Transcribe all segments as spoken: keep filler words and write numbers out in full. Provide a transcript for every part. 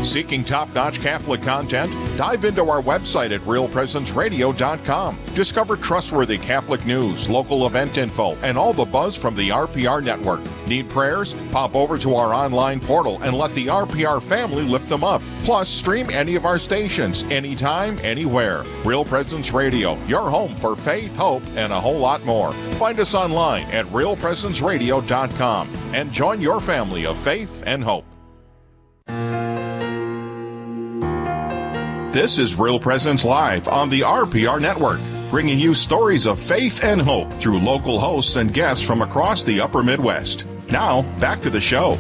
Seeking top-notch Catholic content? Dive into our website at real presence radio dot com. Discover trustworthy Catholic news, local event info, and all the buzz from the R P R network. Need prayers? Pop over to our online portal and let the R P R family lift them up. Plus, stream any of our stations, anytime, anywhere. Real Presence Radio, your home for faith, hope, and a whole lot more. Find us online at real presence radio dot com and join your family of faith and hope. This is Real Presence Live on the R P R Network, bringing you stories of faith and hope through local hosts and guests from across the upper Midwest. Now, back to the show.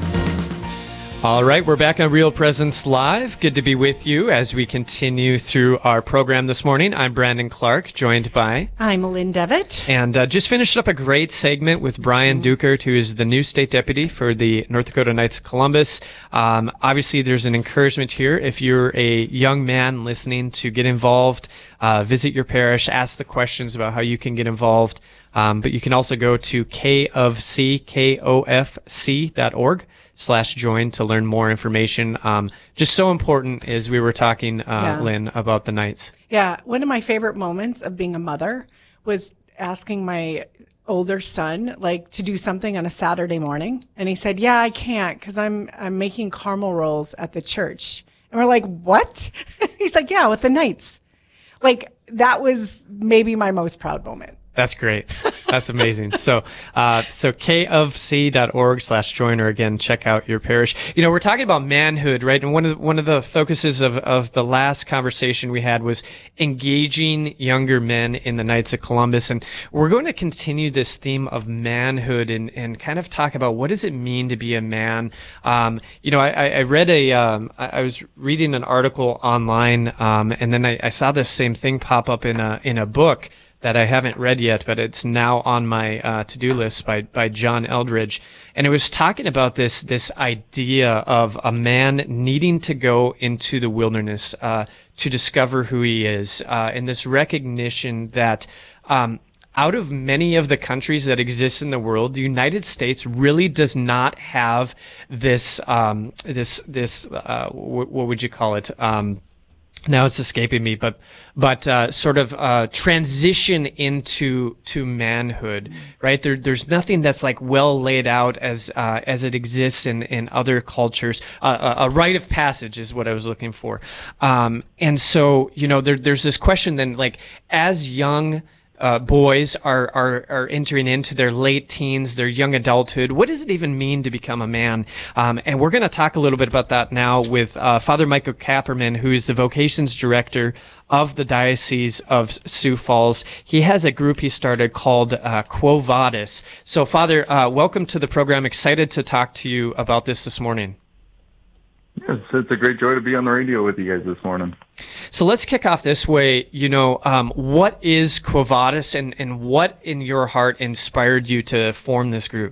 All right, we're back on Real Presence Live. Good to be with you as we continue through our program this morning. I'm Brandon Clark, joined by... I'm Lynn Devitt. And uh, just finished up a great segment with Brian Dukert, who is the new state deputy for the North Dakota Knights of Columbus. Um, obviously, there's an encouragement here. If you're a young man listening, to get involved, uh, visit your parish, ask the questions about how you can get involved. Um, but you can also go to K of C, K O F C dot org slash join to learn more information. Um, just so important, as we were talking, uh, yeah. Lynn, about the Knights. Yeah, one of my favorite moments of being a mother was asking my older son, like, to do something on a Saturday morning. And he said, yeah, I can't because I'm, I'm making caramel rolls at the church. And we're like, what? He's like, yeah, with the Knights. Like, that was maybe my most proud moment. That's great. That's amazing. So, uh, so K of C dot org slash join, or again, check out your parish. You know, we're talking about manhood, right? And one of the, one of the focuses of, of the last conversation we had was engaging younger men in the Knights of Columbus. And we're going to continue this theme of manhood and, and kind of talk about what does it mean to be a man. Um, you know, I, I read a, um, I was reading an article online, um, and then I, I saw this same thing pop up in a, in a book that I haven't read yet, but it's now on my uh, to-do list by by John Eldridge, and it was talking about this this idea of a man needing to go into the wilderness uh, to discover who he is, uh, and this recognition that um, out of many of the countries that exist in the world, the United States really does not have this um, this this uh, w- what would you call it? Um, Now it's escaping me, but but uh, sort of uh, transition into to manhood, right? There, there's nothing that's like well laid out as uh, as it exists in, in other cultures. Uh, a, a rite of passage is what I was looking for, um, and so you know, there, there's this question then, like, as young Uh, boys are, are, are entering into their late teens, their young adulthood. What does it even mean to become a man? Um, and we're going to talk a little bit about that now with uh, Father Michael Kapperman, who is the vocations director of the Diocese of Sioux Falls. He has a group he started called uh, Quo Vadis. So, Father, uh, welcome to the program. Excited to talk to you about this this morning. Yes, it's a great joy to be on the radio with you guys this morning. So let's kick off this way. You know, um, what is Quo Vadis, and, and what in your heart inspired you to form this group?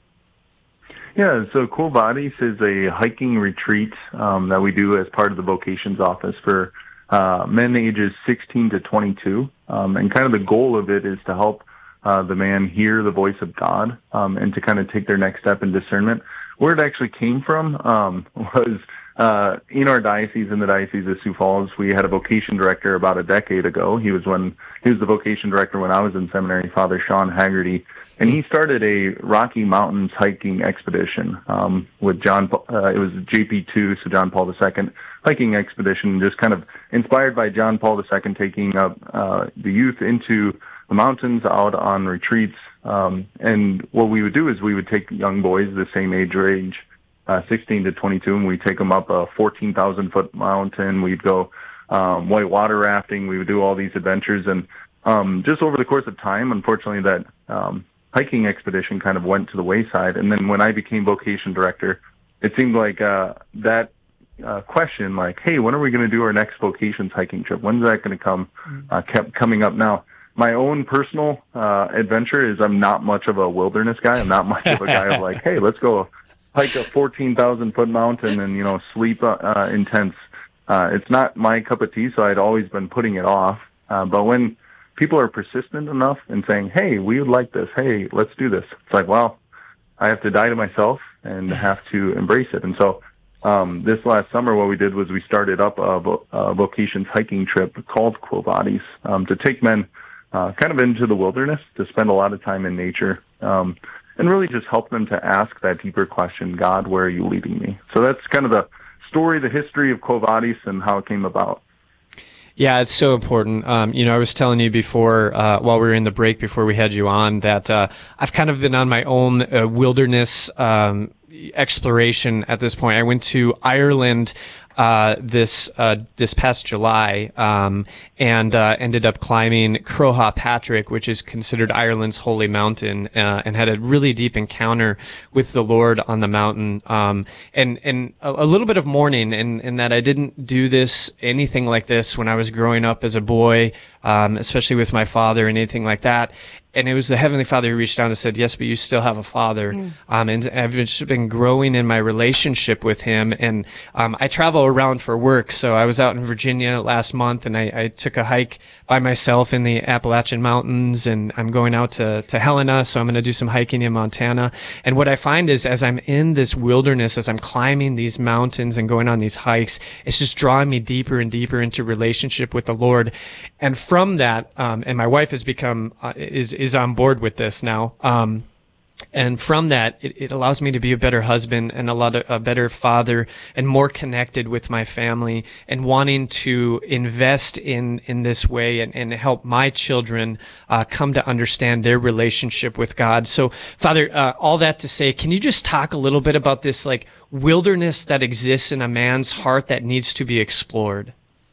Yeah, so Quo Vadis is a hiking retreat um, that we do as part of the vocations office for uh, men ages sixteen to twenty-two. Um, and kind of the goal of it is to help uh, the man hear the voice of God um, and to kind of take their next step in discernment. Where it actually came from um, was uh, in our diocese, in the Diocese of Sioux Falls, we had a vocation director about a decade ago. He was when he was the vocation director when I was in seminary, Father Sean Haggerty, and he started a Rocky Mountains hiking expedition um, with John. Uh, it was J P two, so John Paul the Second hiking expedition, just kind of inspired by John Paul the Second taking up uh, the youth into the mountains out on retreats. Um, and what we would do is we would take young boys the same age range, uh, sixteen to twenty-two, and we'd take them up a fourteen thousand foot mountain. We'd go um, white water rafting. We would do all these adventures. And um, just over the course of time, unfortunately, that um, hiking expedition kind of went to the wayside. And then when I became vocation director, it seemed like uh, that uh, question, like, hey, when are we going to do our next vocations hiking trip? When's that going to come? Uh, kept coming up now. My own personal uh, adventure is I'm not much of a wilderness guy. I'm not much of a guy of like, hey, let's go hike a fourteen thousand foot mountain and, you know, sleep uh, in tents. Uh, it's not my cup of tea, so I'd always been putting it off. Uh, but when people are persistent enough and saying, hey, we would like this, hey, let's do this, it's like, well, I have to die to myself and have to embrace it. And so um, this last summer, what we did was we started up a, vo- a vocations hiking trip called Quo Vadis, um, to take men uh, kind of into the wilderness, to spend a lot of time in nature, um, and really just help them to ask that deeper question, God, where are you leading me? So that's kind of the story, the history of Quo Vadis and how it came about. Yeah, it's so important. Um, you know, I was telling you before, uh, while we were in the break before we had you on, that uh, I've kind of been on my own uh, wilderness um, exploration at this point. I went to Ireland uh, this uh, this past July um, and uh, ended up climbing Croagh Patrick, which is considered Ireland's holy mountain, uh, and had a really deep encounter with the Lord on the mountain. Um, and and a, a little bit of mourning in, in that I didn't do this, anything like this when I was growing up as a boy, um, especially with my father and anything like that. And it was the Heavenly Father who reached down and said, yes, but you still have a father. Mm. Um, and I've just been growing in my relationship with him. And um, I travel around for work. So I was out in Virginia last month, and I, I took a hike by myself in the Appalachian Mountains. And I'm going out to, to Helena, so I'm going to do some hiking in Montana. And what I find is as I'm in this wilderness, as I'm climbing these mountains and going on these hikes, it's just drawing me deeper and deeper into relationship with the Lord. And from that, um, and my wife has become, uh, is, is on board with this now. Um, and from that, it, it allows me to be a better husband and a lot of, a better father and more connected with my family and wanting to invest in, in this way and, and help my children, uh, come to understand their relationship with God. So Father, uh, all that to say, can you just talk a little bit about this, like wilderness that exists in a man's heart that needs to be explored?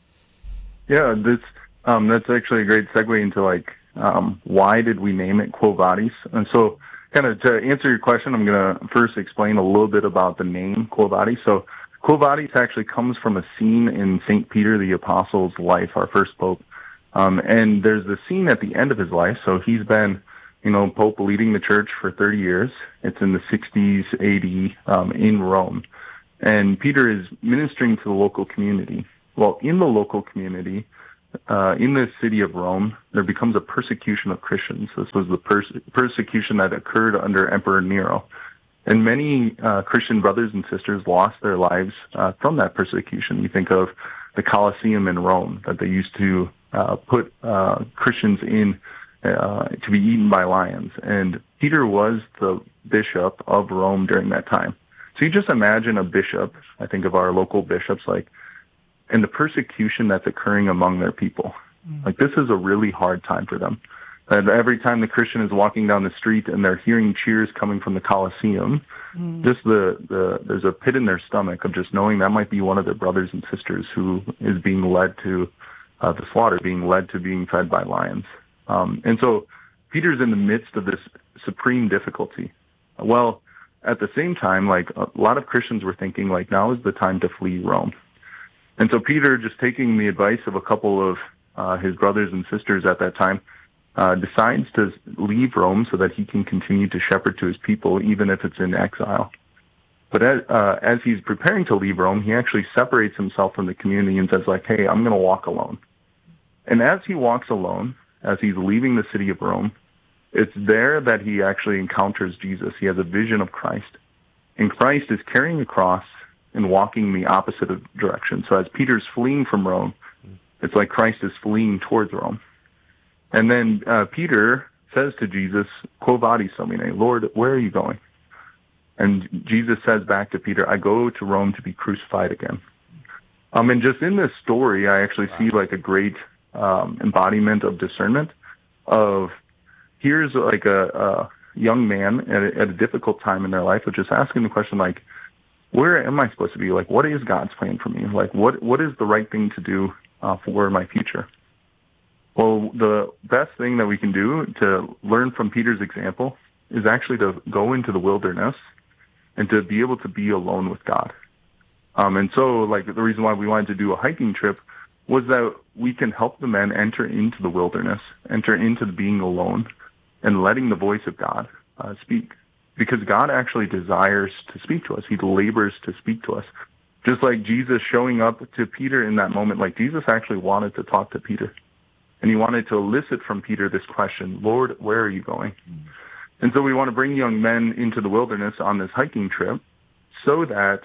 Yeah, this, um, that's actually a great segue into like, Um, why did we name it Quo Vadis? And so kind of to answer your question, I'm going to first explain a little bit about the name Quo Vadis. So Quo Vadis actually comes from a scene in Saint Peter the Apostle's life, our first pope. Um, and there's the scene at the end of his life. So he's been, you know, pope leading the church for thirty years. It's in the sixties A D um, in Rome. And Peter is ministering to the local community. Well, in the local community, Uh, in the city of Rome, there becomes a persecution of Christians. This was the pers- persecution that occurred under Emperor Nero. And many uh, Christian brothers and sisters lost their lives uh, from that persecution. You think of the Colosseum in Rome, that they used to uh, put uh, Christians in uh, to be eaten by lions. And Peter was the bishop of Rome during that time. So you just imagine a bishop, I think of our local bishops, like, and the persecution that's occurring among their people. Mm. Like, this is a really hard time for them. And every time the Christian is walking down the street and they're hearing cheers coming from the Colosseum, mm. just the, the, there's a pit in their stomach of just knowing that might be one of their brothers and sisters who is being led to uh, the slaughter, being led to being fed by lions. Um, and so Peter's in the midst of this supreme difficulty. Well, at the same time, like, a lot of Christians were thinking, like, now is the time to flee Rome. And so Peter, just taking the advice of a couple of uh, his brothers and sisters at that time, uh, decides to leave Rome so that he can continue to shepherd to his people, even if it's in exile. But as, uh, as he's preparing to leave Rome, he actually separates himself from the community and says, like, hey, I'm going to walk alone. And as he walks alone, as he's leaving the city of Rome, it's there that he actually encounters Jesus. He has a vision of Christ. And Christ is carrying a cross and walking the opposite of direction. So as Peter's fleeing from Rome, it's like Christ is fleeing towards Rome. And then uh, Peter says to Jesus, Quo Vadis Domine, Lord, where are you going? And Jesus says back to Peter, I go to Rome to be crucified again. Um, and just in this story, I actually wow. see like a great um, embodiment of discernment of here's like a, a young man at a, at a difficult time in their life, of just asking the question like, where am I supposed to be? Like, what is God's plan for me? Like, what what is the right thing to do uh, for my future? Well, the best thing that we can do to learn from Peter's example is actually to go into the wilderness and to be able to be alone with God. Um, and so, like, the reason why we wanted to do a hiking trip was that we can help the men enter into the wilderness, enter into being alone, and letting the voice of God uh, speak. Because God actually desires to speak to us. He labors to speak to us. Just like Jesus showing up to Peter in that moment, like Jesus actually wanted to talk to Peter. And he wanted to elicit from Peter this question, Lord, where are you going? Mm-hmm. And so we want to bring young men into the wilderness on this hiking trip so that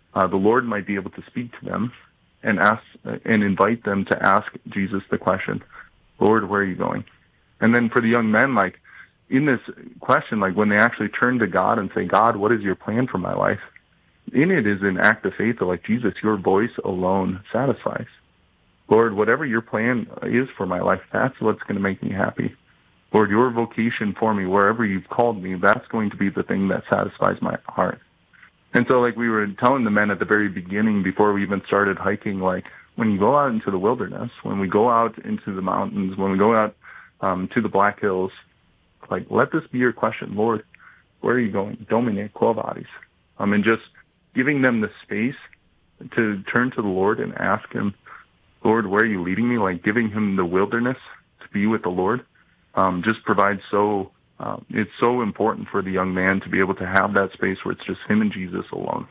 uh, the Lord might be able to speak to them and ask and invite them to ask Jesus the question, Lord, where are you going? And then for the young men, like in this question, like when they actually turn to God and say, God, what is your plan for my life? In it is an act of faith of like, Jesus, your voice alone satisfies. Lord, whatever your plan is for my life, that's what's going to make me happy. Lord, your vocation for me, wherever you've called me, that's going to be the thing that satisfies my heart. And so like we were telling the men at the very beginning before we even started hiking, like when you go out into the wilderness, when we go out into the mountains, when we go out um, to the Black Hills, like let this be your question, Lord, where are you going? Domine, quo vadis? Um, and just giving them the space to turn to the Lord and ask him, Lord, where are you leading me? Like giving him the wilderness to be with the Lord um, just provides so, uh, it's so important for the young man to be able to have that space where it's just him and Jesus alone.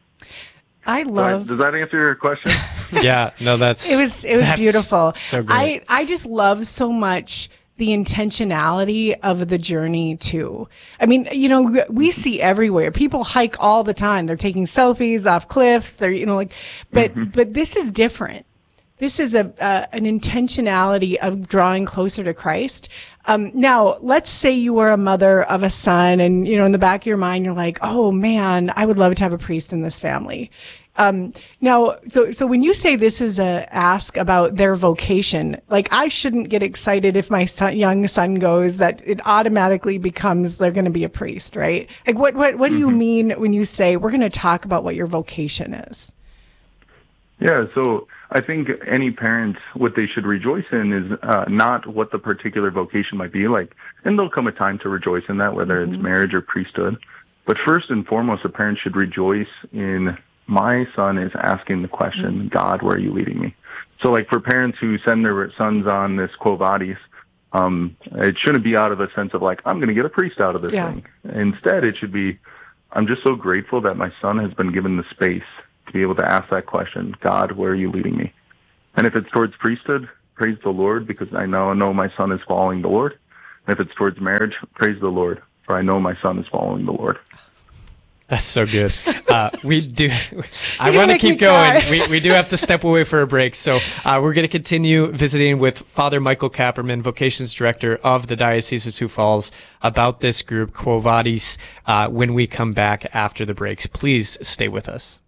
I love. Does that answer your question? Yeah, no, that's It was it was that's beautiful. So great. I I just love so much the intentionality of the journey too. I mean, you know, we see everywhere. People hike all the time. They're taking selfies off cliffs. They're, you know, like, but mm-hmm. but this is different. This is a uh, an intentionality of drawing closer to Christ. Um, now, let's say you were a mother of a son, and you know, in the back of your mind, you're like, "Oh man, I would love to have a priest in this family." Um, now, so so when you say this is a ask about their vocation, like I shouldn't get excited if my son, young son goes that it automatically becomes they're going to be a priest, right? Like, what what what do you mean when you say we're going to talk about what your vocation is? Yeah, so I think any parent, what they should rejoice in is uh, not what the particular vocation might be like, and there'll come a time to rejoice in that, whether mm-hmm. it's marriage or priesthood. But first and foremost, a parent should rejoice in my son is asking the question, mm-hmm. God, where are you leading me? So like for parents who send their sons on this quo vadis, um, it shouldn't be out of a sense of like, I'm going to get a priest out of this yeah. thing. Instead, it should be, I'm just so grateful that my son has been given the space to be able to ask that question, God, where are you leading me? And if it's towards priesthood, praise the Lord, because I now know my son is following the Lord. And if it's towards marriage, praise the Lord, for I know my son is following the Lord. That's so good. Uh, we do. I want to keep going. We we do have to step away for a break. So uh, we're going to continue visiting with Father Michael Kapperman, Vocations Director of the Diocese of Sioux Falls, about this group, Quo Vadis, uh, when we come back after the breaks. Please stay with us.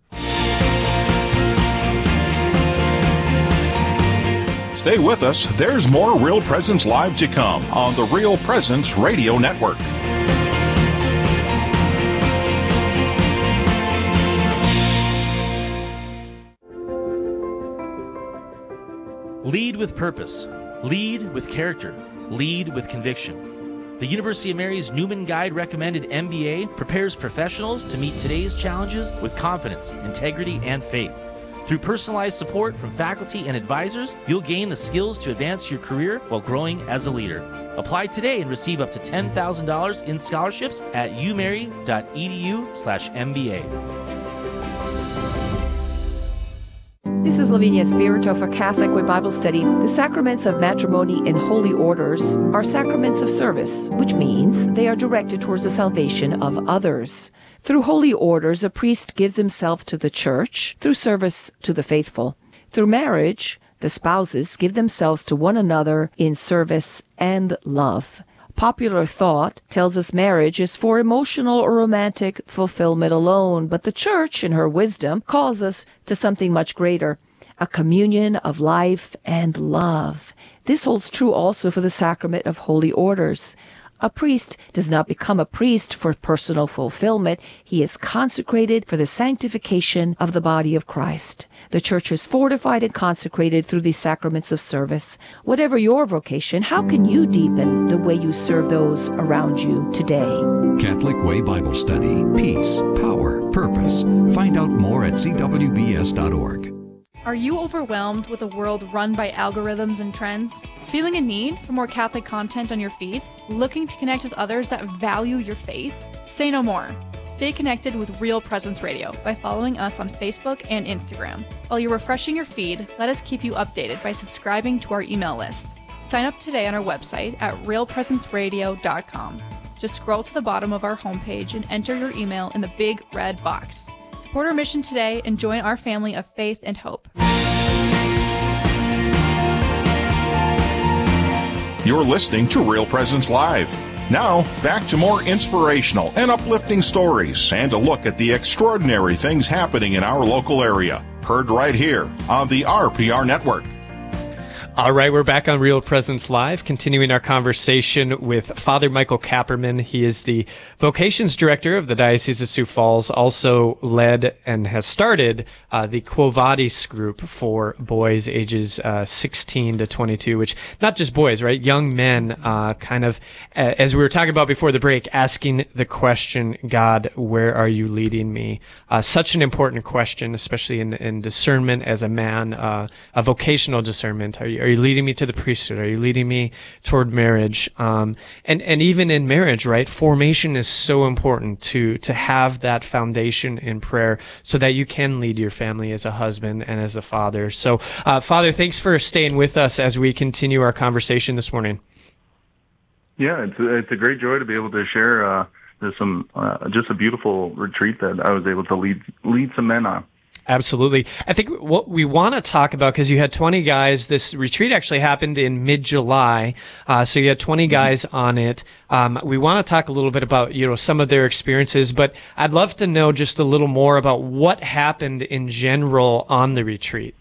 Stay with us. There's more Real Presence Live to come on the Real Presence Radio Network. Lead with purpose. Lead with character. Lead with conviction. The University of Mary's Newman Guide recommended M B A prepares professionals to meet today's challenges with confidence, integrity, and faith. Through personalized support from faculty and advisors, you'll gain the skills to advance your career while growing as a leader. Apply today and receive up to ten thousand dollars in scholarships at umary.edu slash MBA. This is Lavinia Spirito for Catholic Way Bible Study. The sacraments of matrimony and holy orders are sacraments of service, which means they are directed towards the salvation of others. Through holy orders, a priest gives himself to the church through service to the faithful. Through marriage, the spouses give themselves to one another in service and love. Popular thought tells us marriage is for emotional or romantic fulfillment alone, but the Church, in her wisdom, calls us to something much greater, a communion of life and love. This holds true also for the sacrament of holy orders. A priest does not become a priest for personal fulfillment. He is consecrated for the sanctification of the body of Christ. The Church is fortified and consecrated through these sacraments of service. Whatever your vocation, how can you deepen the way you serve those around you today? Catholic Way Bible Study. Peace, power, purpose. Find out more at c w b s dot org. Are you overwhelmed with a world run by algorithms and trends? Feeling a need for more Catholic content on your feed? Looking to connect with others that value your faith? Say no more. Stay connected with Real Presence Radio by following us on Facebook and Instagram. While you're refreshing your feed, let us keep you updated by subscribing to our email list. Sign up today on our website at real presence radio dot com. Just scroll to the bottom of our homepage and enter your email in the big red box. To Support our mission today and join our family of faith and hope. You're listening to Real Presence Live. Now, back to more inspirational and uplifting stories and a look at the extraordinary things happening in our local area. Heard right here on the R P R Network. All right, we're back on Real Presence Live, continuing our conversation with Father Michael Kapperman. He is the Vocations Director of the Diocese of Sioux Falls, also led and has started uh, the Quo Vadis group for boys ages uh, sixteen to twenty-two, which not just boys, right? Young men, uh, kind of, uh, as we were talking about before the break, asking the question, God, where are you leading me? Uh, such an important question, especially in, in discernment as a man, uh, a vocational discernment. Are you Are you leading me to the priesthood? Are you leading me toward marriage? Um, and, and even in marriage, right? Formation is so important to, to have that foundation in prayer so that you can lead your family as a husband and as a father. So, uh, Father, thanks for staying with us as we continue our conversation this morning. Yeah, it's a, it's a great joy to be able to share, uh, there's some, uh, just a beautiful retreat that I was able to lead, lead some men on. Absolutely. I think what we want to talk about, because you had twenty guys, this retreat actually happened in mid-July, uh, so you had twenty guys on it. Um, we want to talk a little bit about, you know, some of their experiences, but I'd love to know just a little more about what happened in general on the retreat.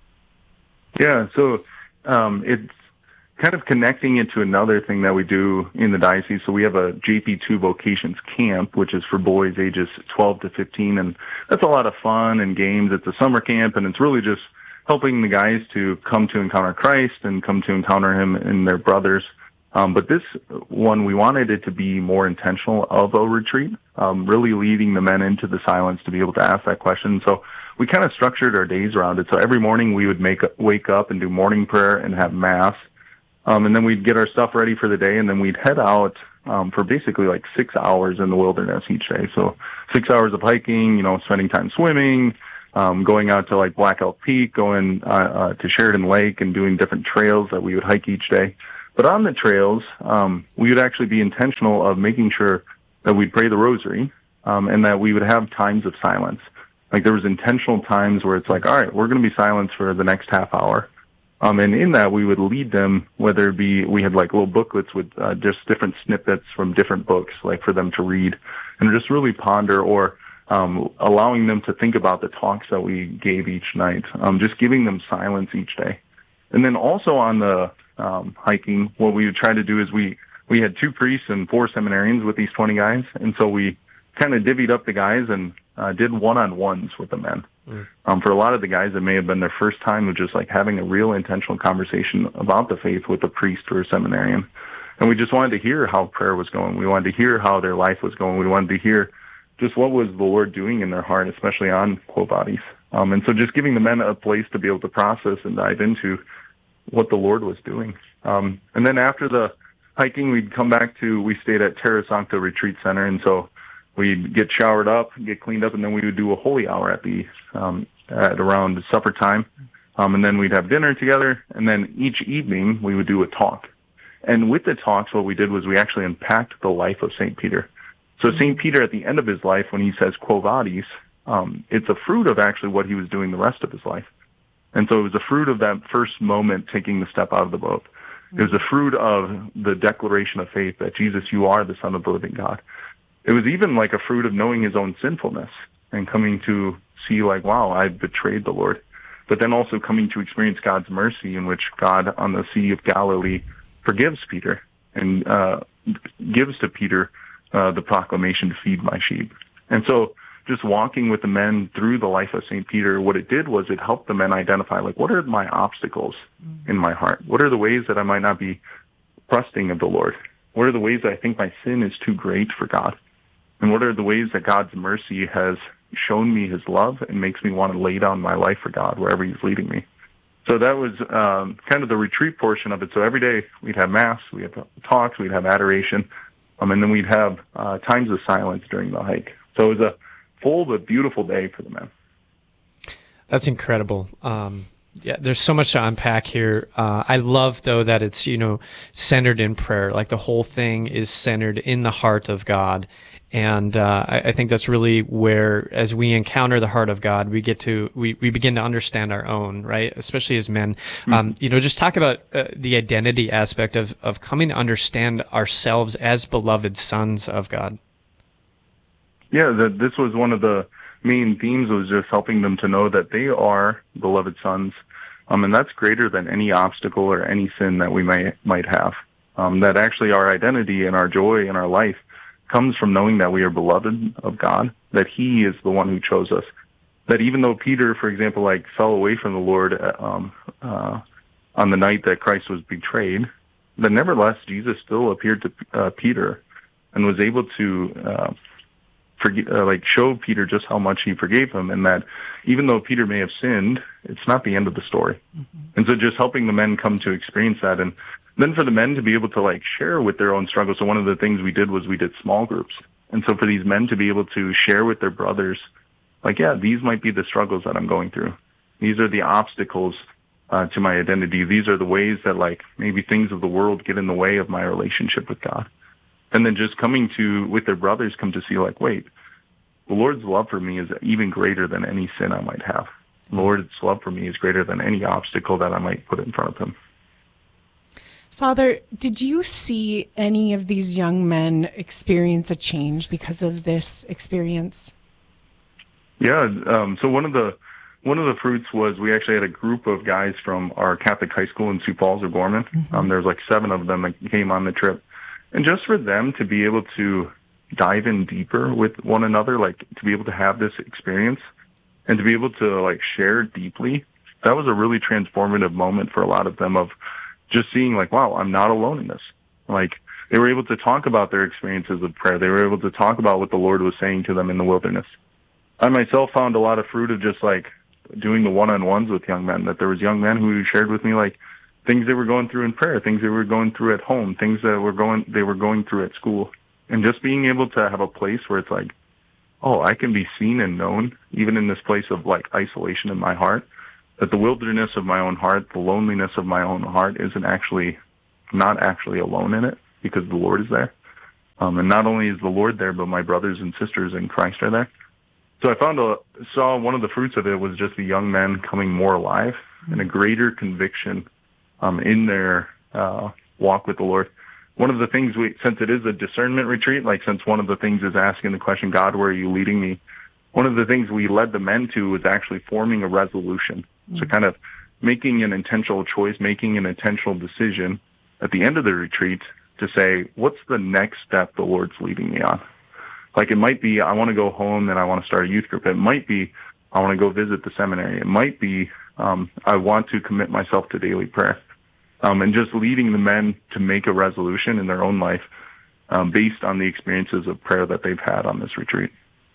Yeah, so um, it's kind of connecting it to another thing that we do in the diocese. So we have a J P two Vocations Camp, which is for boys ages twelve to fifteen, and that's a lot of fun and games. It's a summer camp, and it's really just helping the guys to come to encounter Christ and come to encounter Him in their brothers. Um, but this one, we wanted it to be more intentional of a retreat, um, really leading the men into the silence to be able to ask that question. So we kind of structured our days around it. So every morning we would make wake up and do morning prayer and have Mass. Um, and then we'd get our stuff ready for the day, and then we'd head out um, for basically like six hours in the wilderness each day. So six hours of hiking, you know, spending time swimming, um, going out to like Black Elk Peak, going uh, uh, to Sheridan Lake and doing different trails that we would hike each day. But on the trails, um, we would actually be intentional of making sure that we'd pray the rosary um, and that we would have times of silence. Like there was intentional times where it's like, all right, we're going to be silent for the next half hour. Um, and in that, we would lead them, whether it be, we had like little booklets with uh, just different snippets from different books, like for them to read and just really ponder, or um, allowing them to think about the talks that we gave each night, um, just giving them silence each day. And then also on the um, hiking, what we would try to do is we, we had two priests and four seminarians with these twenty guys. And so we kind of divvied up the guys and uh, did one-on-ones with the men. Mm. Um, for a lot of the guys, it may have been their first time of just like having a real intentional conversation about the faith with a priest or a seminarian. And we just wanted to hear how prayer was going. We wanted to hear how their life was going. We wanted to hear just what was the Lord doing in their heart, especially on Quo Vadis. Um, and so just giving the men a place to be able to process and dive into what the Lord was doing. Um, and then after the hiking, we'd come back to, we stayed at Terra Sancta Retreat Center, and so we'd get showered up, get cleaned up, and then we would do a holy hour at the um, at around supper time. Um, and then we'd have dinner together, and then each evening we would do a talk. And with the talks, what we did was we actually unpacked the life of Saint Peter. So Saint Peter, at the end of his life, when he says Quo Vadis, um, it's a fruit of actually what he was doing the rest of his life. And so it was a fruit of that first moment taking the step out of the boat. It was a fruit of the declaration of faith that Jesus, you are the Son of the living God. It was even like a fruit of knowing his own sinfulness and coming to see like, wow, I betrayed the Lord. But then also coming to experience God's mercy, in which God on the Sea of Galilee forgives Peter and uh, gives to Peter uh, the proclamation to feed my sheep. And so just walking with the men through the life of Saint Peter, what it did was it helped the men identify, like, what are my obstacles mm-hmm. in my heart? What are the ways that I might not be trusting of the Lord? What are the ways that I think my sin is too great for God? And what are the ways that God's mercy has shown me his love and makes me want to lay down my life for God wherever he's leading me? So that was um, kind of the retreat portion of it. So every day we'd have Mass, we'd have talks, we'd have adoration, um, and then we'd have uh, times of silence during the hike. So it was a full but beautiful day for the men. That's incredible. Um, Yeah, there's so much to unpack here. Uh, I love, though, that it's, you know, centered in prayer. Like the whole thing is centered in the heart of God. And uh, I, I think that's really where, as we encounter the heart of God, we get to, we, we begin to understand our own, right? Especially as men. Mm-hmm. Um, you know, just talk about uh, the identity aspect of, of coming to understand ourselves as beloved sons of God. Yeah, that this was one of the main themes, was just helping them to know that they are beloved sons. Um, and that's greater than any obstacle or any sin that we may, might have. Um, that actually our identity and our joy in our life comes from knowing that we are beloved of God, that he is the one who chose us. That even though Peter, for example, like fell away from the Lord um, uh, on the night that Christ was betrayed, that nevertheless Jesus still appeared to uh, Peter and was able to uh, forg- uh, like show Peter just how much he forgave him, and that even though Peter may have sinned, it's not the end of the story. Mm-hmm. And so just helping the men come to experience that, and then for the men to be able to like share with their own struggles. So one of the things we did was we did small groups. And so for these men to be able to share with their brothers, like, yeah, these might be the struggles that I'm going through. These are the obstacles uh, to my identity. These are the ways that like maybe things of the world get in the way of my relationship with God. And then just coming to, with their brothers, come to see like, wait, the Lord's love for me is even greater than any sin I might have. The Lord's love for me is greater than any obstacle that I might put in front of him. Father, did you see any of these young men experience a change because of this experience? Yeah. Um, so one of the one of the fruits was we actually had a group of guys from our Catholic high school in Sioux Falls or Gorman. Mm-hmm. Um, there was like seven of them that came on the trip, and just for them to be able to dive in deeper with one another, like to be able to have this experience and to be able to like share deeply, that was a really transformative moment for a lot of them of just seeing like, wow, I'm not alone in this. Like they were able to talk about their experiences of prayer. They were able to talk about what the Lord was saying to them in the wilderness. I myself found a lot of fruit of just like doing the one-on-ones with young men, that there was young men who shared with me like things they were going through in prayer, things they were going through at home, things that were going, they were going through at school. And just being able to have a place where it's like, oh, I can be seen and known even in this place of like isolation in my heart. That the wilderness of my own heart, the loneliness of my own heart isn't actually, not actually alone in it, because the Lord is there. Um, and not only is the Lord there, but my brothers and sisters in Christ are there. So I found a, saw one of the fruits of it was just the young men coming more alive mm-hmm. and a greater conviction um, in their uh, walk with the Lord. One of the things we, since it is a discernment retreat, like since one of the things is asking the question, God, where are you leading me? One of the things we led the men to was actually forming a resolution. So kind of making an intentional choice, making an intentional decision at the end of the retreat to say, what's the next step the Lord's leading me on? Like it might be, I want to go home and I want to start a youth group. It might be, I want to go visit the seminary. It might be, um, I want to commit myself to daily prayer. Um, and just leading the men to make a resolution in their own life um, based on the experiences of prayer that they've had on this retreat.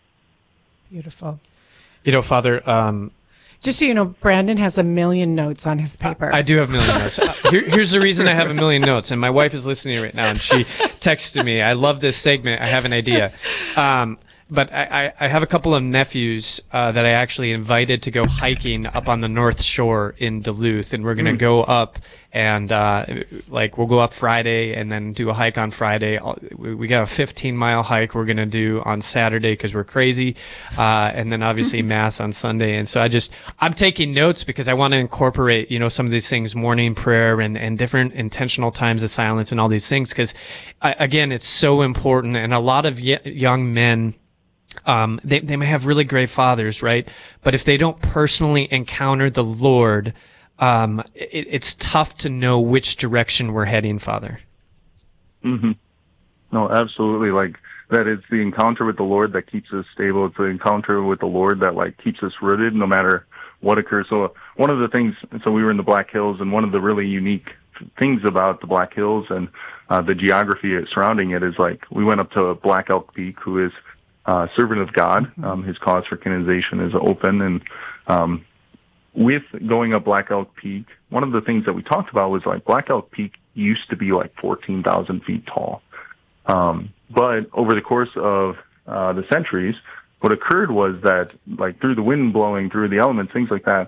Beautiful. You know, Father, um, just so you know, Brandon has a million notes on his paper. I, I do have a million notes. Uh, here, here's the reason I have a million notes, and my wife is listening right now, and she texted me, I love this segment. I have an idea. Um, but I, I have a couple of nephews uh, that I actually invited to go hiking up on the North Shore in Duluth, and we're going to mm. go up and uh, like we'll go up Friday and then do a hike on Friday. We got a fifteen mile hike we're going to do on Saturday because we're crazy, uh, and then obviously Mass on Sunday. And so I just I'm taking notes because I want to incorporate you know some of these things, morning prayer and and different intentional times of silence and all these things because again it's so important. And a lot of y- young men. Um, they, they may have really great fathers, right? But if they don't personally encounter the Lord, um, it, it's tough to know which direction we're heading, Father. Mm-hmm. No, absolutely. Like that it's the encounter with the Lord that keeps us stable. It's the encounter with the Lord that like keeps us rooted no matter what occurs. So one of the things, so we were in the Black Hills, and one of the really unique things about the Black Hills and uh, the geography surrounding it is like we went up to Black Elk Peak, who is Uh, servant of God. Um, his cause for canonization is open. And um, with going up Black Elk Peak, one of the things that we talked about was like Black Elk Peak used to be like fourteen thousand feet tall. Um, but over the course of uh, the centuries, what occurred was that like through the wind blowing, through the elements, things like that,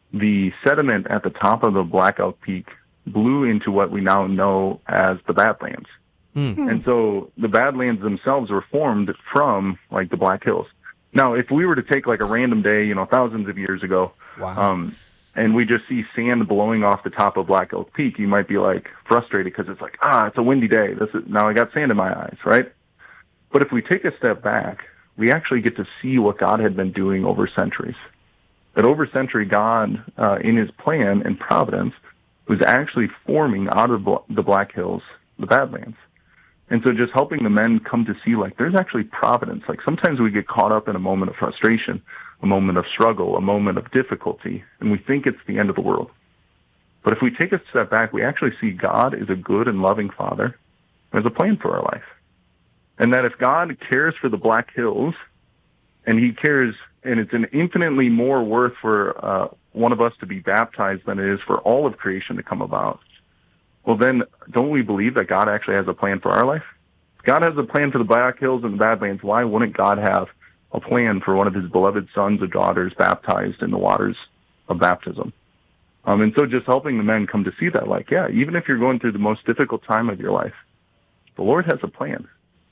the sediment at the top of the Black Elk Peak blew into what we now know as the Badlands. Mm. And so the Badlands themselves were formed from like the Black Hills. Now, if we were to take like a random day, you know, thousands of years ago, Wow. um, and we just see sand blowing off the top of Black Elk Peak, you might be like frustrated because it's like, ah, it's a windy day. This is, now I got sand in my eyes, right? But if we take a step back, we actually get to see what God had been doing over centuries. That over century, God, uh, in his plan and providence, was actually forming out of the Black Hills the Badlands. And so just helping the men come to see, like, there's actually providence. Like, sometimes we get caught up in a moment of frustration, a moment of struggle, a moment of difficulty, and we think it's the end of the world. But if we take a step back, we actually see God is a good and loving Father who has a plan for our life. And that if God cares for the Black Hills, and he cares, and it's an infinitely more worth for uh, one of us to be baptized than it is for all of creation to come about, well, then don't we believe that God actually has a plan for our life? If God has a plan for the Black Hills and the Badlands, why wouldn't God have a plan for one of his beloved sons or daughters baptized in the waters of baptism? Um, and so just helping the men come to see that, like, yeah, even if you're going through the most difficult time of your life, the Lord has a plan.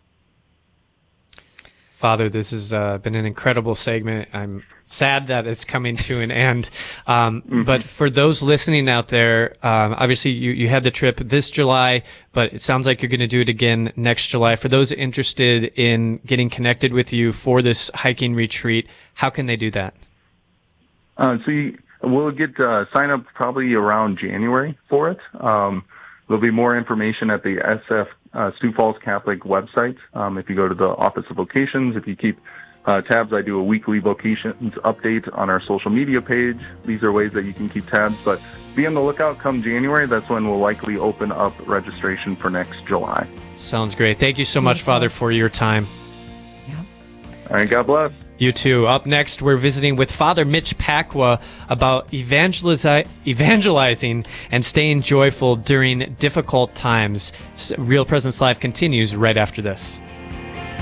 Father, this has uh, been an incredible segment. I'm sad that it's coming to an end. Um, mm-hmm. But for those listening out there, um, obviously you, you had the trip this July, but it sounds like you're going to do it again next July. For those interested in getting connected with you for this hiking retreat, how can they do that? Uh, so you, we'll get uh, sign up probably around January for it. Um, there'll be more information at the S F Uh, Sioux Falls Catholic website. Um, if you go to the Office of Vocations, if you keep uh, tabs, I do a weekly vocations update on our social media page. These are ways that you can keep tabs, but be on the lookout come January. That's when we'll likely open up registration for next July. Sounds great. Thank you so much, Father, for your time. Yeah. All right, God bless. You too. Up next, we're visiting with Father Mitch Pacwa about evangelizi- evangelizing and staying joyful during difficult times. Real Presence Live continues right after this.